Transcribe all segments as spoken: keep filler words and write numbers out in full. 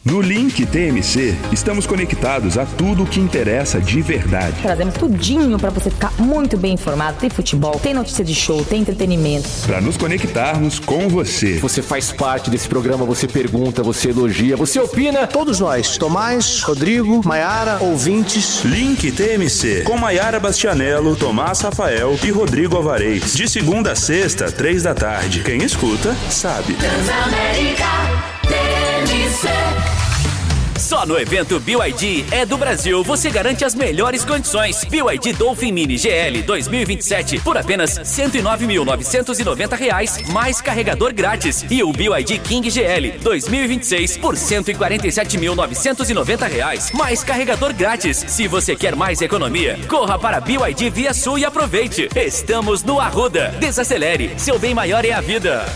No Link T M C, estamos conectados a tudo o que interessa de verdade. Trazemos tudinho para você ficar muito bem informado. Tem futebol, tem notícia de show, tem entretenimento. Para nos conectarmos com você. Você faz parte desse programa, você pergunta, você elogia, você opina. Todos nós, Tomás, Rodrigo, Maiara, ouvintes. Link T M C, com Maiara Bastianello, Tomás Rafael e Rodrigo Alvarez. De segunda a sexta, três da tarde. Quem escuta, sabe. Transamérica T M C. Só no evento B Y D é do Brasil você garante as melhores condições. B Y D Dolphin Mini G L dois mil e vinte e sete por apenas cento e nove mil novecentos e noventa reais mais carregador grátis. E o B Y D King G L dois mil e vinte e seis por cento e quarenta e sete mil novecentos e noventa reais mais carregador grátis. Se você quer mais economia, corra para B Y D Via Sul e aproveite. Estamos no Arruda. Desacelere, seu bem maior é a vida.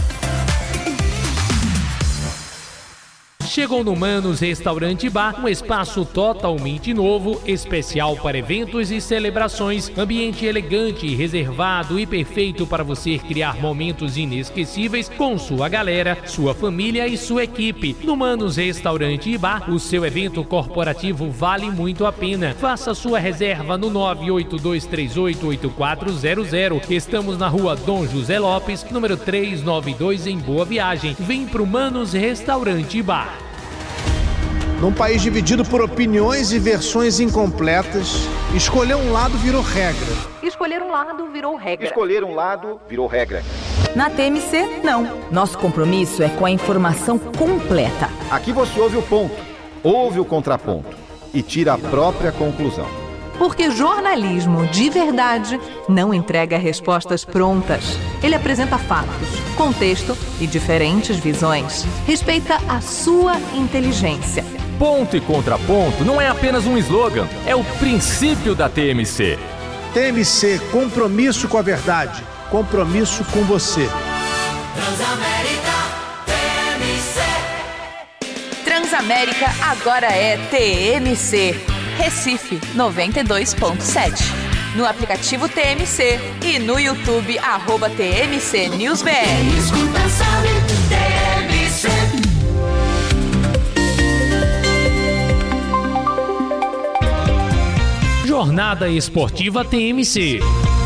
Chegou no Manos Restaurante e Bar, um espaço totalmente novo, especial para eventos e celebrações, ambiente elegante, reservado e perfeito para você criar momentos inesquecíveis com sua galera, sua família e sua equipe. No Manos Restaurante e Bar, o seu evento corporativo vale muito a pena. Faça sua reserva no nove oito dois três oito oito quatro zero zero. Estamos na rua Dom José Lopes, número trezentos e noventa e dois, em Boa Viagem. Vem pro Manos Restaurante e Bar. Num país dividido por opiniões e versões incompletas, escolher um lado virou regra. Escolher um lado virou regra. Escolher um lado virou regra. Na T M C, não. Nosso compromisso é com a informação completa. Aqui você ouve o ponto, ouve o contraponto e tira a própria conclusão. Porque jornalismo de verdade não entrega respostas prontas. Ele apresenta fatos, contexto e diferentes visões. Respeita a sua inteligência. Ponto e contraponto não é apenas um slogan, é o princípio da T M C. T M C, compromisso com a verdade, compromisso com você. Transamérica T M C. Transamérica agora é T M C. Recife noventa e dois ponto sete. No aplicativo T M C e no YouTube, arroba T M C News B R. Quem escuta sabe, T M C. Jornada Esportiva T M C.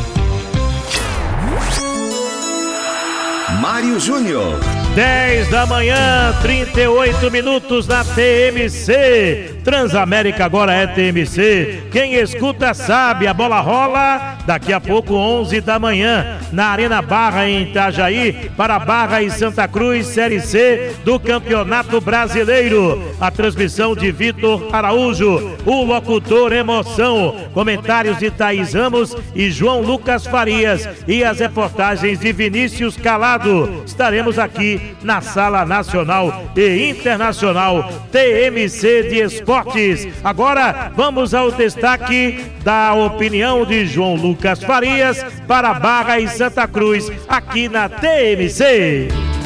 Mário Júnior. dez da manhã, trinta e oito minutos na T M C. Transamérica agora é T M C. Quem escuta sabe, a bola rola daqui a pouco, onze da manhã, na Arena Barra em Itajaí, para Barra e Santa Cruz, Série C do Campeonato Brasileiro. A transmissão de Vitor Araújo, o locutor Emoção, comentários de Thaís Ramos e João Lucas Farias e as reportagens de Vinícius Calado. Estaremos aqui na Sala Nacional e Internacional T M C de Esportes. Agora vamos ao destaque da opinião de João Lucas Farias para Barra e Santa Cruz, aqui na T M C.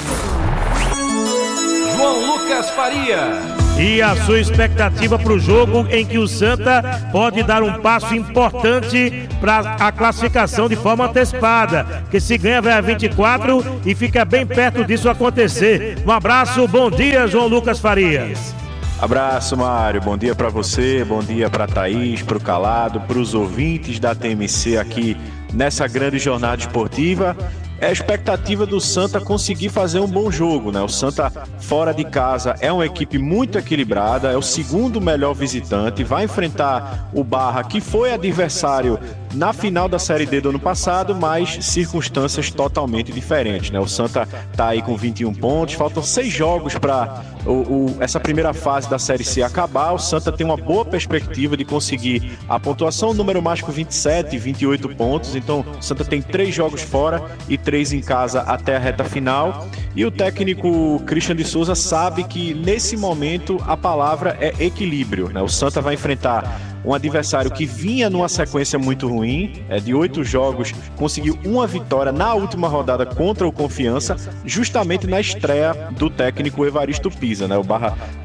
João Lucas Farias. E a sua expectativa para o jogo em que o Santa pode dar um passo importante para a classificação de forma antecipada, que se ganha vai a vinte e quatro e fica bem perto disso acontecer. Um abraço, bom dia, João Lucas Farias. Abraço, Mário, bom dia para você, bom dia para Thaís, para o Calado, para os ouvintes da T M C aqui nessa grande jornada esportiva. É a expectativa do Santa conseguir fazer um bom jogo, né? O Santa fora de casa é uma equipe muito equilibrada, é o segundo melhor visitante, vai enfrentar o Barra, que foi adversário na final da Série D do ano passado, mas circunstâncias totalmente diferentes, né? O Santa tá aí com vinte e um pontos, faltam seis jogos para essa primeira fase da Série C acabar. O Santa tem uma boa perspectiva de conseguir a pontuação, o número mágico vinte e sete, vinte e oito pontos, então o Santa tem três jogos fora e três em casa até a reta final, e o técnico Christian de Souza sabe que nesse momento a palavra é equilíbrio, né? O Santa vai enfrentar um adversário que vinha numa sequência muito ruim, é, de oito jogos, conseguiu uma vitória na última rodada contra o Confiança, justamente na estreia do técnico Evaristo Pisa, né? O Barra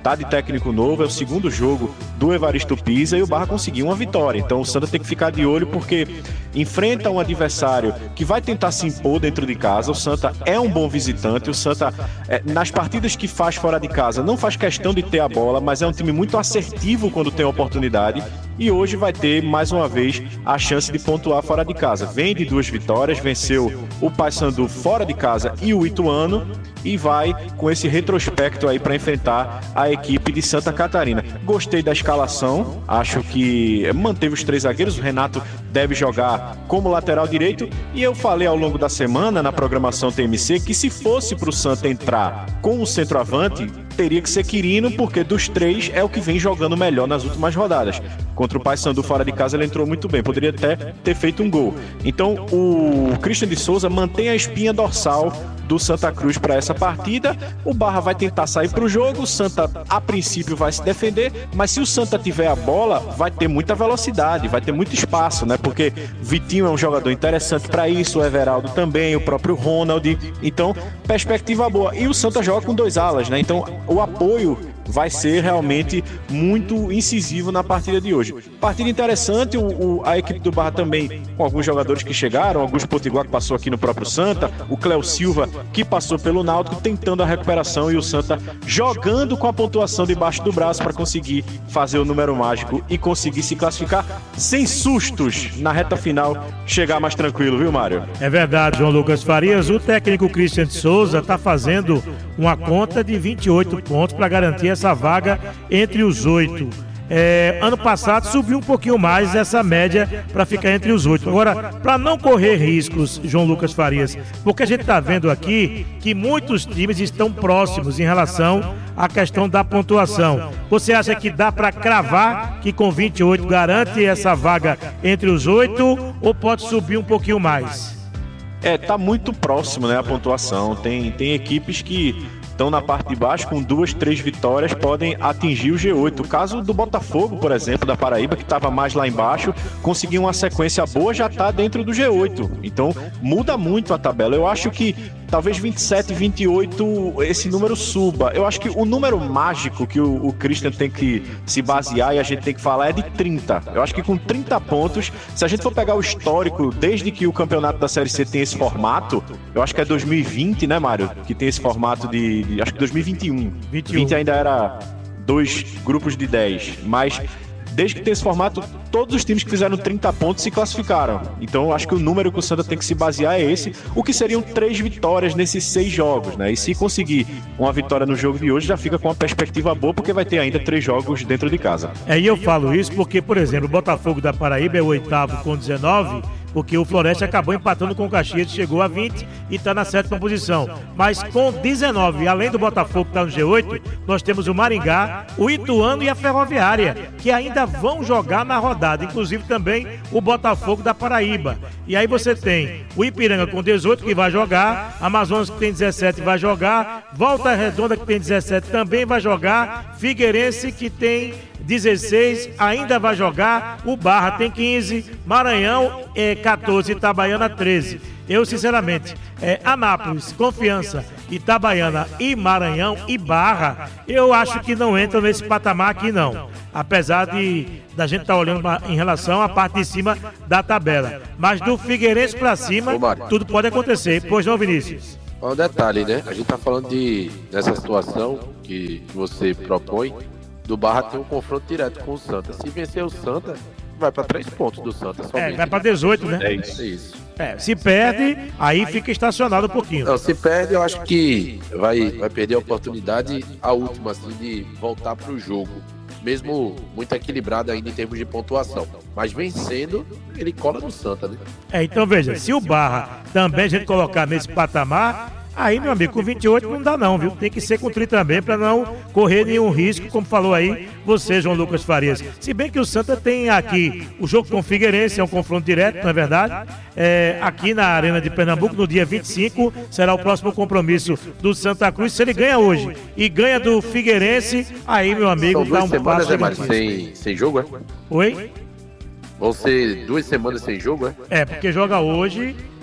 tá de técnico novo, é o segundo jogo do Evaristo Pisa e o Barra conseguiu uma vitória. Então o Santa tem que ficar de olho porque enfrenta um adversário que vai tentar se impor dentro de casa. O Santa é um bom visitante, o Santa é, nas partidas que faz fora de casa não faz questão de ter a bola, mas é um time muito assertivo quando tem a oportunidade e hoje vai ter mais uma vez a chance de pontuar fora de casa. Vem de duas vitórias, venceu o Paysandu fora de casa e o Ituano e vai com esse retrospecto aí para enfrentar a equipe de Santa Catarina. Gostei da escalação, acho que manteve os três zagueiros, o Renato deve jogar como lateral direito e eu falei ao longo da semana na programação T M C que se fosse para o Santa entrar com o centroavante, teria que ser Quirino, porque dos três é o que vem jogando melhor nas últimas rodadas. Contra o Paysandu fora de casa ele entrou muito bem, poderia até ter feito um gol. Então o Christian de Souza mantém a espinha dorsal do Santa Cruz para essa partida. O Barra vai tentar sair para o jogo, o Santa a princípio vai se defender, mas se o Santa tiver a bola, vai ter muita velocidade, vai ter muito espaço, né? Porque Vitinho é um jogador interessante para isso, o Everaldo também, o próprio Ronald, então perspectiva boa. E o Santa joga com dois alas, né? Então o apoio vai ser realmente muito incisivo na partida de hoje. Partida interessante, o, o, a equipe do Barra também, com alguns jogadores que chegaram, Augusto Potiguar que passou aqui no próprio Santa, o Cléo Silva que passou pelo Náutico, tentando a recuperação e o Santa jogando com a pontuação debaixo do braço para conseguir fazer o número mágico e conseguir se classificar sem sustos na reta final, chegar mais tranquilo, viu, Mário? É verdade, João Lucas Farias. O técnico Christian de Souza está fazendo uma conta de vinte e oito pontos para garantir essa vaga entre os oito. É, ano passado subiu um pouquinho mais essa média para ficar entre os oito. Agora, para não correr riscos, João Lucas Farias, porque a gente está vendo aqui que muitos times estão próximos em relação à questão da pontuação. Você acha que dá para cravar que com vinte e oito garante essa vaga entre os oito ou pode subir um pouquinho mais? É, tá muito próximo, né, a pontuação. Tem, tem equipes que estão na parte de baixo com duas, três vitórias, podem atingir o G oito. O caso do Botafogo, por exemplo, da Paraíba, que estava mais lá embaixo, conseguiu uma sequência boa, já está dentro do G oito. Então, muda muito a tabela. Eu acho que talvez vinte e sete, vinte e oito, esse número suba. Eu acho que o número mágico que o, o Christian tem que se basear e a gente tem que falar é de trinta. Eu acho que com trinta pontos, se a gente for pegar o histórico, desde que o campeonato da Série C tem esse formato, eu acho que é dois mil e vinte, né, Mário? Que tem esse formato de, de acho que dois mil e vinte e um. vinte e um. vinte ainda era dois grupos de dez, mas desde que tem esse formato, todos os times que fizeram trinta pontos se classificaram. Então, eu acho que o número que o Santa tem que se basear é esse, o que seriam três vitórias nesses seis jogos, né? E se conseguir uma vitória no jogo de hoje, já fica com uma perspectiva boa, porque vai ter ainda três jogos dentro de casa. É, e eu falo isso porque, por exemplo, o Botafogo da Paraíba é o oitavo com dezenove, porque o Floresta acabou empatando com o Caxias, chegou a vinte e está na sétima posição. Mas com dezenove, além do Botafogo que está no G oito, nós temos o Maringá, o Ituano e a Ferroviária, que ainda vão jogar na rodada, inclusive também o Botafogo da Paraíba. E aí você tem o Ipiranga com dezoito que vai jogar, Amazonas que tem dezessete vai jogar, Volta Redonda que tem dezessete também vai jogar, Figueirense que tem dezesseis ainda vai jogar, o Barra tem quinze, Maranhão é quatorze, Itabaiana treze. Eu, sinceramente, é, Anápolis, Confiança, Itabaiana e Maranhão e Barra, eu acho que não entram nesse patamar aqui não. Apesar de da gente estar tá olhando em relação à parte de cima da tabela. Mas do Figueirense para cima, tudo pode acontecer. Pois não, Vinícius? Um detalhe, né? A gente tá falando de dessa situação que você propõe, do Barra ter um confronto direto com o Santa. Se vencer o Santa, vai para três pontos do Santa somente. É, vai para dezoito, né? É isso. É isso. É, se perde, aí fica estacionado um pouquinho. Não, se perde, eu acho que vai, vai perder a oportunidade, a última, assim, de voltar pro jogo. Mesmo muito equilibrado ainda em termos de pontuação. Mas vencendo, ele cola no Santa, né? É, então veja, se o Barra também a gente colocar nesse patamar, aí, meu amigo, com vinte e oito não dá não, viu? Tem que ser com trinta também para não correr nenhum risco, como falou aí você, João Lucas Farias. Se bem que o Santa tem aqui o jogo com o Figueirense, é um confronto direto, não é verdade? É, aqui na Arena de Pernambuco, no dia vinte e cinco, será o próximo compromisso do Santa Cruz. Se ele ganha hoje e ganha do Figueirense, aí, meu amigo, dá um passo. Semanas, é, sem, sem jogo, é? Oi? Vão ser duas semanas sem jogo, é? É, porque joga hoje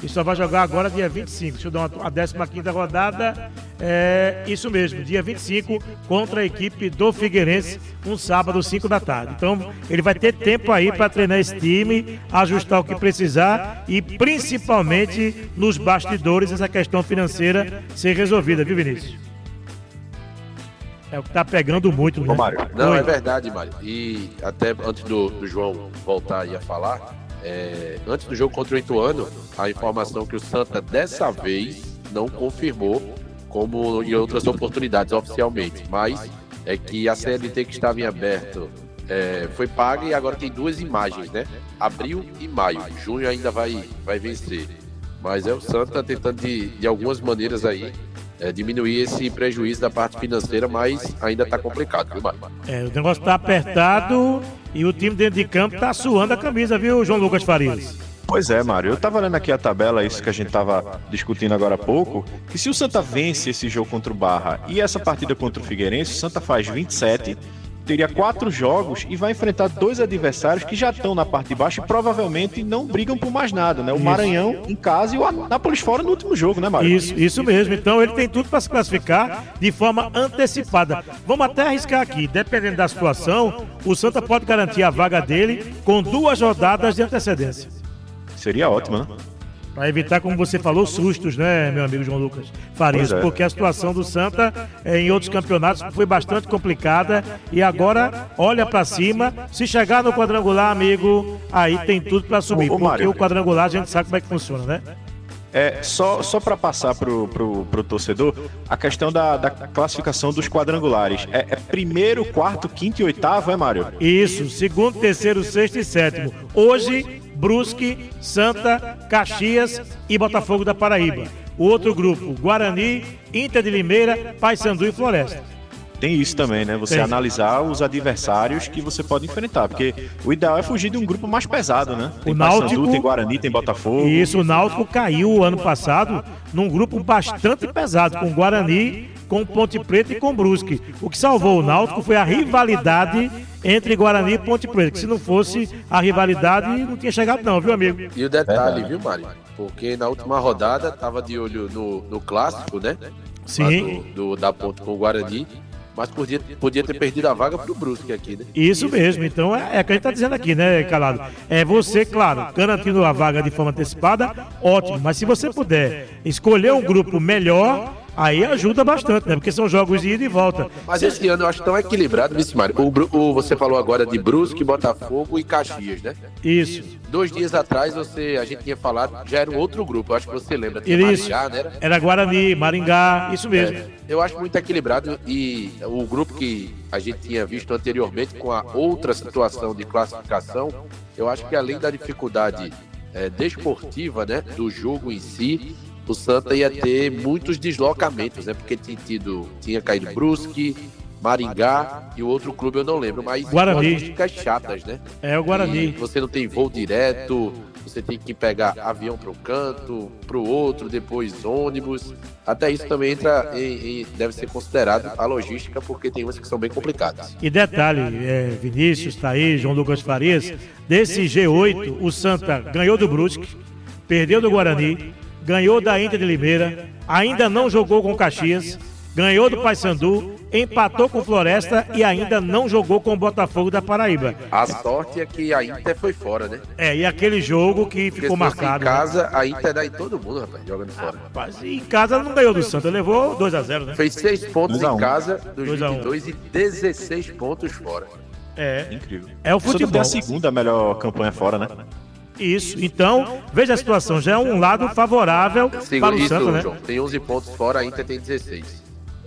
e só vai jogar agora dia vinte e cinco. Deixa eu dar uma, a décima quinta rodada. É isso mesmo, dia vinte e cinco contra a equipe do Figueirense, um sábado, cinco da tarde. Então, ele vai ter tempo aí para treinar esse time, ajustar o que precisar e principalmente nos bastidores essa questão financeira ser resolvida, viu, Vinícius? É o que tá pegando muito, né? Ô, Mário. Não, Oi. É verdade, Mário. E até antes do, do João voltar aí a falar, é, antes do jogo contra o Ituano, a informação que o Santa dessa vez não confirmou, como em outras oportunidades oficialmente, mas é que a C L T que estava em aberto é, foi paga e agora tem duas imagens, né? Abril e maio. Junho ainda vai, vai vencer. Mas é o Santa tentando de, de algumas maneiras aí é, diminuir esse prejuízo da parte financeira, mas ainda está complicado, viu, Mário? É, o negócio está apertado e o time dentro de campo está suando a camisa, viu, João Lucas Farias? Pois é, Mário, eu tava olhando aqui a tabela, isso que a gente tava discutindo agora há pouco, que se o Santa vence esse jogo contra o Barra e essa partida contra o Figueirense, o Santa faz vinte e sete, teria quatro jogos e vai enfrentar dois adversários que já estão na parte de baixo e provavelmente não brigam por mais nada, né? O isso. Maranhão em casa e o Anápolis fora no último jogo, né, Mário? Isso, isso mesmo, então ele tem tudo para se classificar de forma antecipada. Vamos até arriscar aqui, dependendo da situação, o Santa pode garantir a vaga dele com duas rodadas de antecedência. Seria ótimo, né? Para evitar, como você falou, sustos, né, meu amigo João Lucas Farias? É. Porque a situação do Santa é, em outros campeonatos foi bastante complicada e agora olha para cima. Se chegar no quadrangular, amigo, aí tem tudo para subir. Ô, ô, porque Mário, o quadrangular a gente sabe como é que funciona, né? É, só, só para passar pro, pro, pro torcedor, a questão da, da classificação dos quadrangulares. É, é primeiro, quarto, quinto e oitavo, é, Mário? Isso, segundo, terceiro, sexto e sétimo. Hoje, Brusque, Santa, Caxias e Botafogo da Paraíba. O outro grupo, Guarani, Inter de Limeira, Paysandu e Floresta. Tem isso também, né? Você Tem. analisar os adversários que você pode enfrentar, porque o ideal é fugir de um grupo mais pesado, né? Tem o Náutico, Paysandu, tem Guarani, tem Botafogo. Isso, o Náutico caiu ano passado num grupo bastante pesado, com Guarani, com Ponte Preta e com Brusque. O que salvou o Náutico foi a rivalidade entre Guarani e Ponte Preta, que se não fosse a rivalidade, não tinha chegado não, viu, amigo? E o detalhe, viu, Mário? Porque na última rodada tava de olho no, no clássico, né? Sim. Do, do, da Ponte com o Guarani, mas podia, podia ter perdido a vaga pro Brusque aqui, né? Isso mesmo, então é, é o que a gente tá dizendo aqui, né, Calado? É você, claro, garantindo a vaga de forma antecipada, ótimo, mas se você puder escolher um grupo melhor, aí ajuda bastante, né? Porque são jogos de ida e volta. Mas esse ano eu acho tão equilibrado, vice Mário. O, o, você falou agora de Brusque, Botafogo e Caxias, né? Isso. Dois dias atrás você, a gente tinha falado, já era um outro grupo, eu acho que você lembra. Isso. Maringá, né? Era Guarani, Maringá, isso mesmo. É, eu acho muito equilibrado e o grupo que a gente tinha visto anteriormente com a outra situação de classificação, eu acho que além da dificuldade é, desportiva, né, do jogo em si, o Santa ia ter muitos deslocamentos, né? Porque tinha tido, tinha caído Brusque, Maringá e o outro clube eu não lembro, mas Guarani. logísticas chatas, né? É o Guarani. E você não tem voo direto, você tem que pegar avião para um canto, para o outro, depois ônibus. Até isso também entra em, em, deve ser considerado a logística, porque tem umas que são bem complicadas. E detalhe, é, Vinícius, Thaís, João Lucas Farias, desse G oito, o Santa ganhou do Brusque, perdeu do Guarani, ganhou da Inter de Limeira, ainda não jogou com Caxias, ganhou do Paysandu, empatou com Floresta e ainda não jogou com o Botafogo da Paraíba. A sorte é que a Inter foi fora, né? É, e aquele jogo que Porque ficou se fosse marcado. em casa, a Inter dá em todo mundo, rapaz, jogando fora. Rapaz, e em casa não ganhou do Santa, levou dois a zero, né? Fez seis pontos em casa dos dois a um. vinte e dois e dezesseis pontos fora. É, incrível. É o futebol. Tem a segunda melhor campanha fora, né? Isso, então, veja a situação, já é um lado favorável Sigo, para o isso, Santa, né? João, tem onze pontos fora, a Inter tem dezesseis.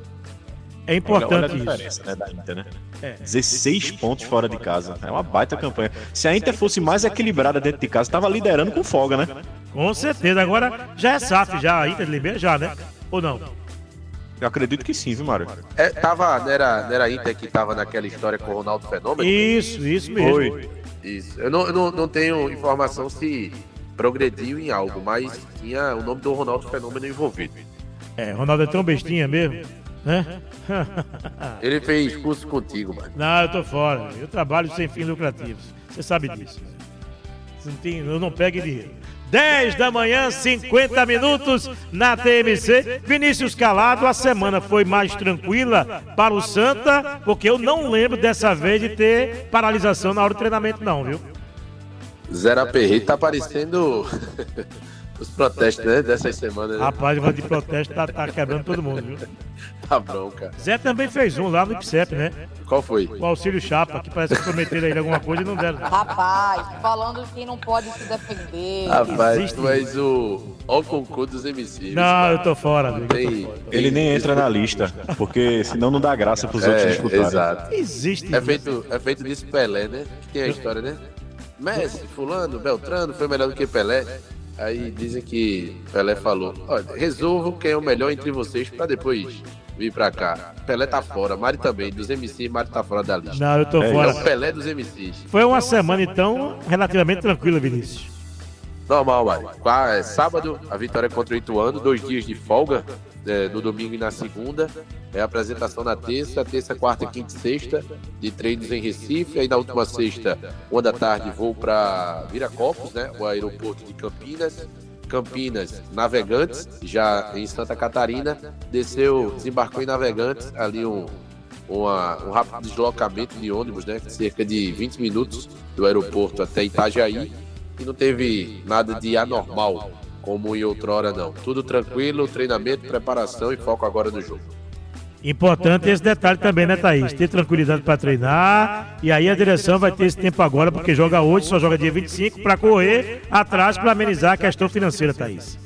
É importante olha, olha a isso. diferença, né, da Inter, né? É. dezesseis pontos fora de casa. É uma baita campanha. Se a Inter fosse mais equilibrada dentro de casa, estava liderando com folga, né? Com certeza. Agora já é S A F, já, a Inter de Limeira já, né? Ou não? Eu acredito que sim, viu, Mário? É, tava, não, era, não era a Inter que tava naquela história com o Ronaldo Fenômeno? Isso, isso mesmo. Foi. Isso. Eu, não, eu não, não tenho informação se progrediu em algo, mas tinha o nome do Ronaldo Fenômeno envolvido. É, Ronaldo é tão bestinha mesmo, né? Ele fez curso contigo, mano. Não, eu tô fora. Eu trabalho sem fins lucrativos. Você sabe disso. Você não tem, eu não pego dinheiro. dez da manhã, cinquenta minutos na T M C. Vinícius Calado, a semana foi mais tranquila para o Santa, porque eu não lembro dessa vez de ter paralisação na hora do treinamento não, viu? Zé Aperreito tá aparecendo os protestos, né, dessas semanas. Né? Rapaz, o de protesto tá, tá quebrando todo mundo, viu? Tá bronca. Zé também fez um lá no I P S E P, né? Qual foi? O Auxílio Chapa, que parece que prometeram a ele alguma coisa e não deram. Rapaz, falando que não pode se defender. Rapaz, Existe. Tu és o ó o concurso dos M Cs. Não, cara. eu tô fora. Amigo, tem, eu tô fora. Ele nem entra na lista, porque senão não dá graça pros é, outros disputarem. Exato. Existe. É feito, é feito disso Pelé, né? Que tem a história, né? Messi, fulano, Beltrano, foi melhor do que Pelé. Aí dizem que Pelé falou, olha, resolvam quem é o melhor entre vocês pra depois vir pra cá. Pelé tá fora, Mari também, dos M Cs, Mari tá fora da lista. Não, eu tô é, fora. É o Pelé dos M Cs. Foi uma semana, então, relativamente tranquila, Vinícius. Normal, Mari. É, sábado, a vitória contra o Ituano, dois dias de folga, é, no domingo e na segunda. É a apresentação na terça, terça, quarta, quinta e sexta, de treinos em Recife. Aí na última sexta, uma da tarde, vou para Viracopos, né, o aeroporto de Campinas. Campinas, Navegantes, já em Santa Catarina, desceu, desembarcou em Navegantes, ali um, uma, um rápido deslocamento de ônibus, né, cerca de vinte minutos do aeroporto até Itajaí, e não teve nada de anormal, como em outrora não. Tudo tranquilo, treinamento, preparação e foco agora no jogo. Importante esse detalhe também, né, Thaís? Ter tranquilidade para treinar, e aí a direção vai ter esse tempo agora, porque joga hoje, só joga dia vinte e cinco, para correr atrás para amenizar a questão financeira, Thaís.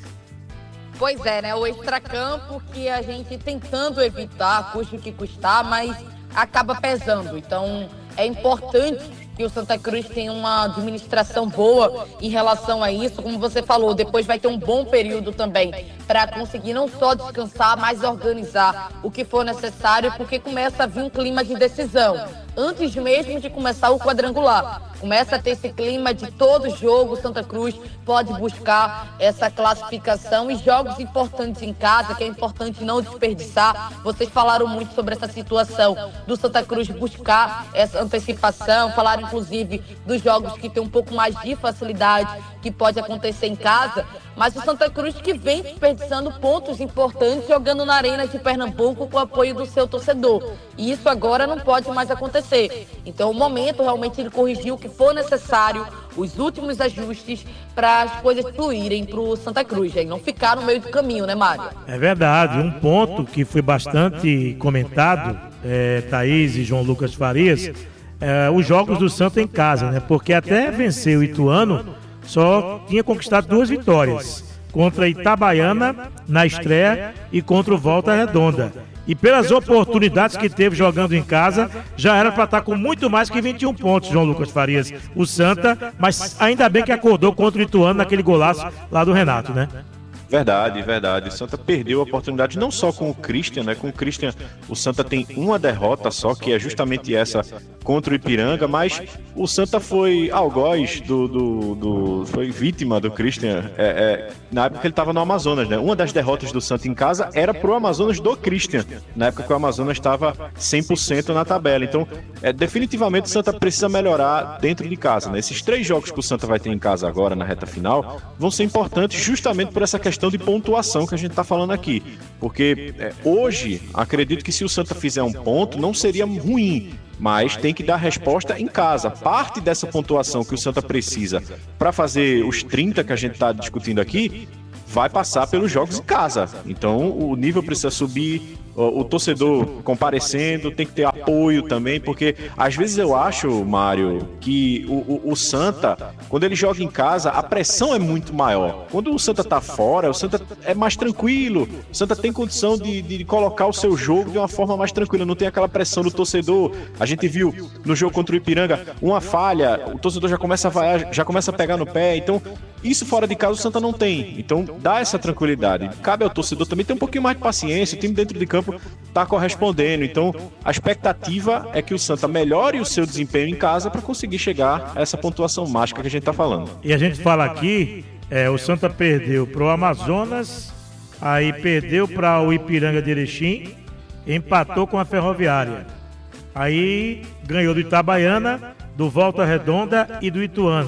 Pois é, né? O extracampo que a gente tentando evitar, custe o que custar, mas acaba pesando. Então é importante que o Santa Cruz tenha uma administração boa em relação a isso. Como você falou, depois vai ter um bom período também para conseguir não só descansar, mas organizar o que for necessário, porque começa a vir um clima de decisão. Antes mesmo de começar o quadrangular, começa a ter esse clima de todo jogo, Santa Cruz pode buscar essa classificação e jogos importantes em casa, que é importante não desperdiçar. Vocês falaram muito sobre essa situação do Santa Cruz buscar essa antecipação, falaram inclusive dos jogos que tem um pouco mais de facilidade que pode acontecer em casa, mas o Santa Cruz que vem desperdiçando pontos importantes jogando na Arena de Pernambuco com o apoio do seu torcedor. E isso agora não pode mais acontecer. Então o momento realmente ele corrigiu o que for necessário, os últimos ajustes para as coisas fluírem para o Santa Cruz, e não ficar no meio do caminho, né, Mário? É verdade, um ponto que foi bastante comentado, é, Thaís e João Lucas Farias, é, os jogos do Santa em casa, né? Porque até vencer o Ituano, só tinha conquistado duas vitórias, contra a Itabaiana na estreia e contra o Volta Redonda. E pelas oportunidades que teve jogando em casa, já era para estar com muito mais que vinte e um pontos, João Lucas Farias, o Santa, mas ainda bem que acordou contra o Ituano naquele golaço lá do Renato, né? Verdade, verdade. O Santa perdeu a oportunidade não só com o Christian, né? Com o Christian, o Santa tem uma derrota só, que é justamente essa contra o Ipiranga, mas o Santa foi algoz do, do, do foi vítima do Christian é, é, na época que ele estava no Amazonas, né? Uma das derrotas do Santa em casa era pro Amazonas do Christian, na época que o Amazonas estava cem por cento na tabela. Então, é, definitivamente o Santa precisa melhorar dentro de casa, né? Esses três jogos que o Santa vai ter em casa agora, na reta final, vão ser importantes justamente por essa questão de pontuação que a gente está falando aqui, porque é, hoje acredito que se o Santa fizer um ponto não seria ruim, mas tem que dar resposta em casa. Parte dessa pontuação que o Santa precisa para fazer os trinta que a gente está discutindo aqui vai passar pelos jogos em casa, então o nível precisa subir, o, o torcedor comparecendo, tem que ter apoio também, porque às vezes eu acho, Mário, que o, o, o Santa, quando ele joga em casa, a pressão é muito maior. Quando o Santa tá fora, o Santa é mais tranquilo, o Santa tem condição de, de colocar o seu jogo de uma forma mais tranquila, não tem aquela pressão do torcedor. A gente viu no jogo contra o Ipiranga, uma falha, o torcedor já começa a vaiar, já começa a pegar no pé, então isso fora de casa o Santa não tem, então dá essa tranquilidade. Cabe ao torcedor também ter um pouquinho mais de paciência, o time dentro de campo está correspondendo, então a expectativa é que o Santa melhore o seu desempenho em casa para conseguir chegar a essa pontuação mágica que a gente está falando. E a gente fala aqui, é, o Santa perdeu para o Amazonas, aí perdeu para o Ipiranga de Erechim, empatou com a Ferroviária, aí ganhou do Itabaiana, do Volta Redonda e do Ituano.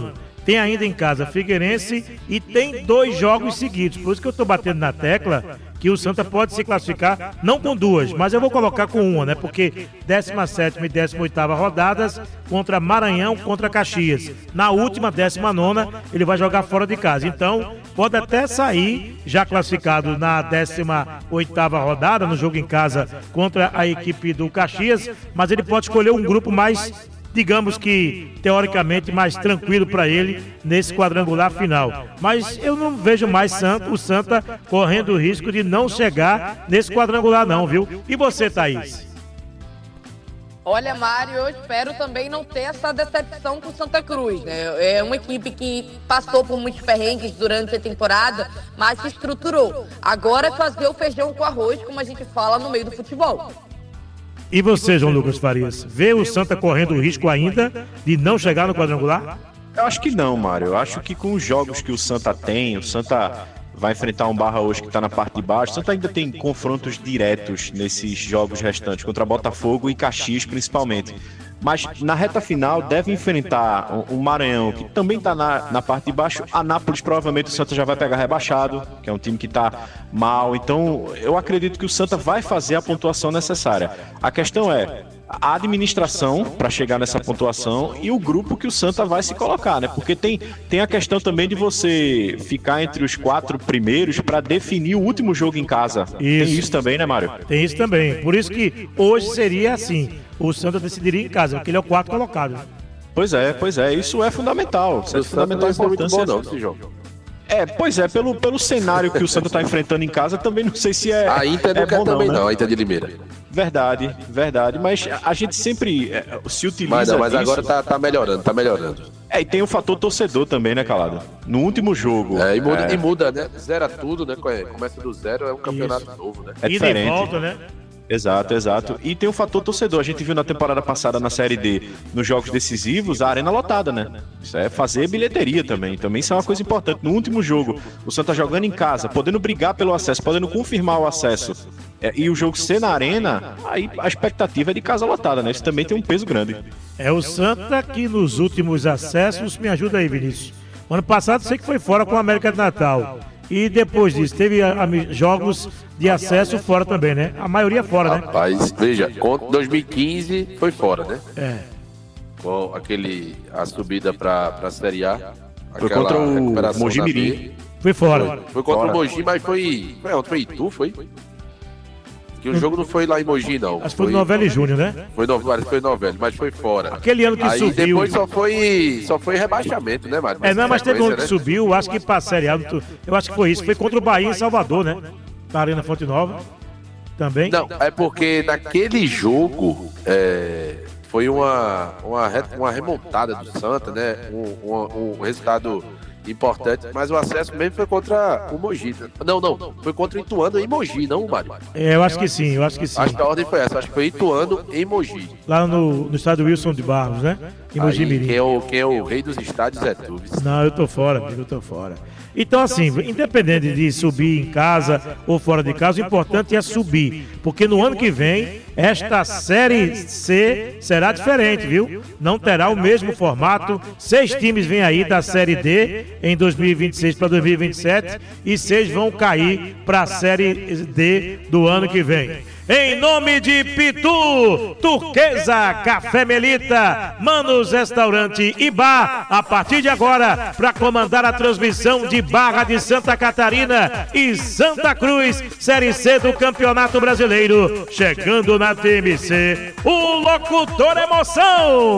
tem ainda em casa Figueirense e tem dois jogos seguidos. Por isso que eu estou batendo na tecla que o Santa pode se classificar, não com duas, mas eu vou colocar com uma, né? Porque décima sétima e décima oitava rodadas contra Maranhão, contra Caxias. Na última, décima nona, ele vai jogar fora de casa. Então, pode até sair já classificado na décima oitava rodada, no jogo em casa contra a equipe do Caxias, mas ele pode escolher um grupo mais, digamos que, teoricamente, mais tranquilo para ele nesse quadrangular final. Mas eu não vejo mais Santa, o Santa correndo o risco de não chegar nesse quadrangular não, viu? E você, Thaís? Olha, Mário, eu espero também não ter essa decepção com o Santa Cruz, né? É uma equipe que passou por muitos perrengues durante a temporada, mas se estruturou. Agora é fazer o feijão com arroz, como a gente fala no meio do futebol. E você, João Lucas Farias, vê o Santa correndo o risco ainda de não chegar no quadrangular? Eu acho que não, Mário. Eu acho que com os jogos que o Santa tem, o Santa vai enfrentar um Barra hoje que está na parte de baixo. O Santa ainda tem confrontos diretos nesses jogos restantes, contra Botafogo e Caxias principalmente. Mas na reta final deve enfrentar um Maranhão que também está na, na parte de baixo. Anápolis provavelmente o Santa já vai pegar rebaixado, que é um time que está mal. Então eu acredito que o Santa vai fazer a pontuação necessária. A questão é a administração para chegar nessa pontuação e o grupo que o Santa vai se colocar, né? Porque tem, tem a questão também de você ficar entre os quatro primeiros para definir o último jogo em casa. Isso. Tem isso também, né, Mário? Tem isso também. Por isso que hoje seria assim: o Santa decidiria em casa, porque ele é o quarto colocado. Pois é, pois é. Isso é fundamental. Isso é fundamental importância. Muito bom, não, esse jogo. É, pois é, pelo, pelo cenário que o Santa está enfrentando em casa, também não sei se é. A Inter não é quer bom, também, não, né? não, a Inter de Limeira. Verdade, verdade. Mas a gente sempre é, se utiliza. Mas, não, mas disso. agora tá, tá melhorando, tá melhorando. É, e tem o fator torcedor também, né, Calado? No último jogo. É, e muda, é... e muda né? Zera tudo, né? Começa do zero, é um campeonato Isso. novo, né? É diferente. E de volta, né? Exato, exato. E tem o fator torcedor. A gente viu na temporada passada na Série D, nos jogos decisivos, a arena lotada, né? Isso é fazer bilheteria também. Também isso é uma coisa importante. No último jogo, o Santa jogando em casa, podendo brigar pelo acesso, podendo confirmar o acesso, é, e o jogo ser na arena, aí a expectativa é de casa lotada, né? Isso também tem um peso grande. É o Santa que nos últimos acessos, me ajuda aí, Vinícius. Ano passado sei que foi fora com a América de Natal. E depois disso, teve a, a, jogos de acesso fora também, né? A maioria fora, né? Rapaz, veja, dois mil e quinze foi fora, né? É. Com aquele, a subida pra, pra Série A. Foi contra o Mogi Mirim. Foi fora. Foi, foi contra fora. o Mogi, mas foi... Foi onde? Foi Itu, foi? Que o jogo não foi lá em Mogi, não. Acho que foi, foi Novelli Júnior, né? Foi, no, foi Novelli, mas foi fora. Aquele ano que Aí subiu. depois só foi, só foi rebaixamento, né, Mário? É, não, mas teve um ano que né? subiu, acho que pra Série A, eu acho que foi isso. Foi contra o Bahia em Salvador, né? Na Arena Fonte Nova. Também. Não, é porque naquele jogo é, foi uma, uma, uma remontada do Santa, né? Um, um, um resultado importante, mas o acesso mesmo foi contra o Mogi. Não, não, foi contra o Ituano em Mogi, não o Mário. É, eu acho que sim, eu acho que sim. Acho que a ordem foi essa, acho que foi Ituano em Mogi. Lá no, no estádio Wilson de Barros, né? Em Mogi Mirim. Quem é, o, quem é o rei dos estádios é tu. Não, eu tô fora, amigo, eu tô fora. Então, assim, independente de subir em casa ou fora de casa, o importante é subir. Porque no ano que vem, esta Série C será diferente, viu? Não terá o mesmo formato. Seis times vêm aí da Série D em dois mil e vinte e seis para dois mil e vinte e sete e seis vão cair para a Série D do ano que vem. Em nome de Pitu, Turquesa, Café Melita, Manos Restaurante e Bar, a partir de agora, para comandar a transmissão de Barra de Santa Catarina e Santa Cruz, Série C do Campeonato Brasileiro, chegando na T M C, o Locutor Emoção.